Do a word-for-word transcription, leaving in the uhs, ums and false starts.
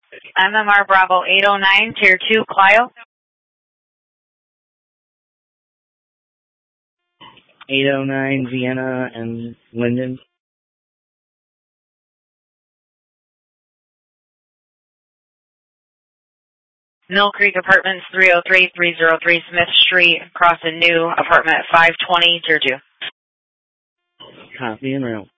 M M R Bravo eight oh nine, Tier two, Clio. eight oh nine, Vienna and Linden. Mill Creek Apartments, three oh three, three oh three Smith Street, across a new apartment, five twenty, Tier two. Copy and route.